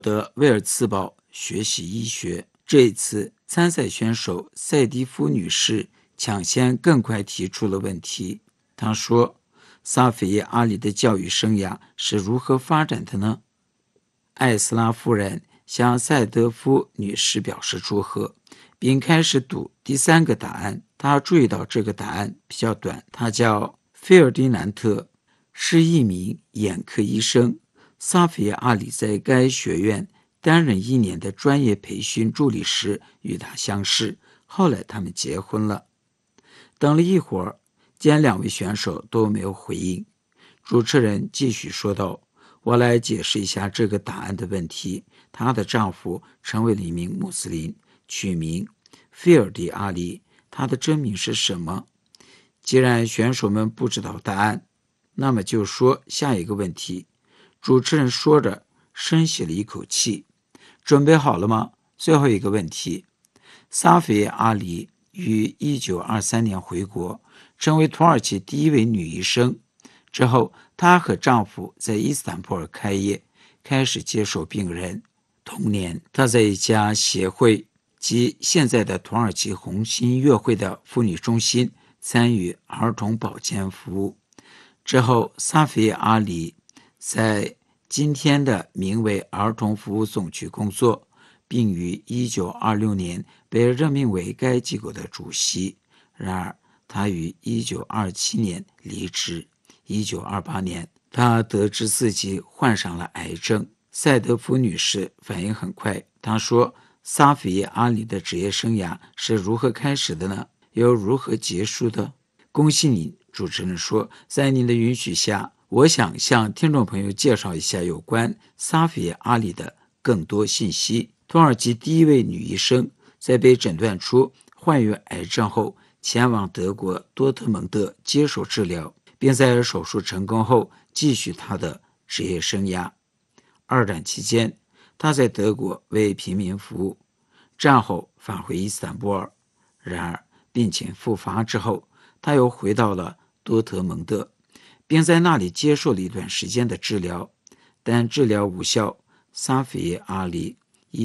的威尔茨堡学习医学。这一次，参赛选手赛迪夫女士抢先更快提出了问题。她说：“萨菲耶·阿里的教育生涯是如何发展的呢？”艾斯拉夫人向赛德夫女士表示祝贺，并开始读第3个答案。她注意到这个答案比较短，他叫菲尔迪南特，是一名眼科医生。萨菲耶·阿里在该学院担任1年的专业培训助理时与他相识，后来他们结婚了。等了一会儿，见2位选手都没有回应，主持人继续说道：“我来解释一下这个答案的问题。她的丈夫成为了一名穆斯林，取名菲尔迪·阿里。他的真名是什么？既然选手们不知道答案，那么就说下一个问题。”主持人说着，深吸了一口气。准备好了吗？最后一个问题。萨菲耶·阿里于1923年回国，成为土耳其第1位女医生。之后，她和丈夫在伊斯坦布尔开业，开始接受病人。同年，她在一家协会及现在的土耳其红新月会的妇女中心参与儿童保健服务。之后，萨菲耶·阿里在今天的名为儿童服务总局工作，并于1926年被任命为该机构的主席。然而，他于1927年离职。1928年，他得知自己患上了癌症。赛德夫女士反应很快，她说：“萨菲耶·阿里的职业生涯是如何开始的呢？又如何结束的？”恭喜您，主持人说，在您的允许下，我想向听众朋友介绍一下有关萨菲耶·阿里的更多信息。土耳其第1位女医生，在被诊断出患有癌症后，前往德国多特蒙德接受治疗，并在手术成功后继续她的职业生涯。2战期间，她在德国为平民服务，战后返回伊斯坦布尔。然而，病情复发之后，她又回到了多特蒙德，并在那里接受了一段时间的治疗，但治疗无效。萨菲耶·阿里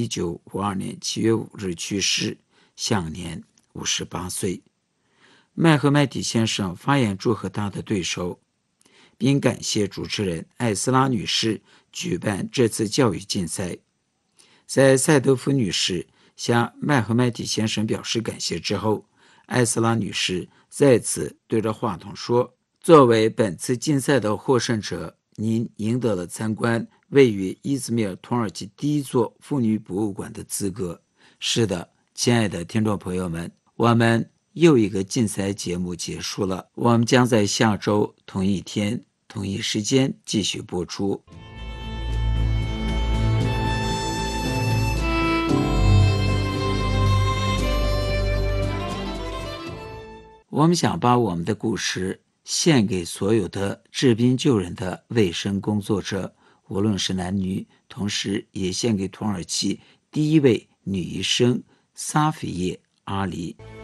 1952年7月5日去世，享年58岁。麦赫麦迪先生发言祝贺他的对手，并感谢主持人艾斯拉女士举办这次教育竞赛。在赛德夫女士向麦赫麦迪先生表示感谢之后，艾斯拉女士再次对着话筒说：“作为本次竞赛的获胜者，您赢得了参观位于伊兹密尔土耳其第1座妇女博物馆的资格。”是的，亲爱的听众朋友们，我们又一个竞赛节目结束了，我们将在下周同一天同一时间继续播出。我们想把我们的故事献给所有的治病救人的卫生工作者，无论是男女，同时也献给土耳其第1位女医生萨菲耶·阿里。